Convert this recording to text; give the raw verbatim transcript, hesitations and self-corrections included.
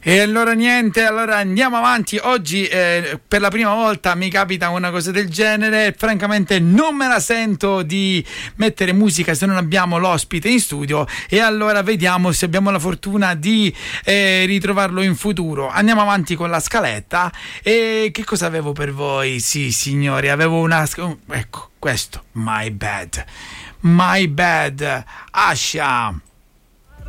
E allora niente, allora andiamo avanti. Oggi eh, per la prima volta mi capita una cosa del genere. Francamente non me la sento di mettere musica se non abbiamo l'ospite in studio, e allora vediamo se abbiamo la fortuna di eh, ritrovarlo in futuro. Andiamo avanti con la scaletta. E che cosa avevo per voi? Sì signori, avevo una... ecco questo, My Bad, My Bad, Asha.